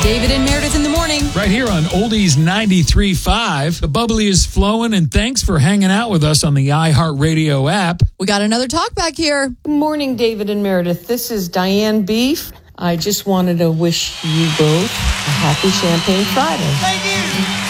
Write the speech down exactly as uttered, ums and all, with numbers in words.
David and Meredith in the morning. Right here on Oldies ninety-three point five. The bubbly is flowing, and thanks for hanging out with us on the iHeartRadio app. We got another talk back here. Good morning, David and Meredith. This is Diane Beef. I just wanted to wish you both a happy Champagne Friday. Thank you.